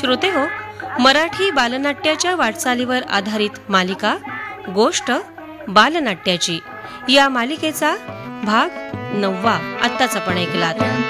श्रोते हो, मराठी बालनाट्याच्या वाटचालीवर आधारित मालिका गोष्ट बालनाट्याची या मालिकेचा भाग 9 आत्ताच आपण ऐकलात.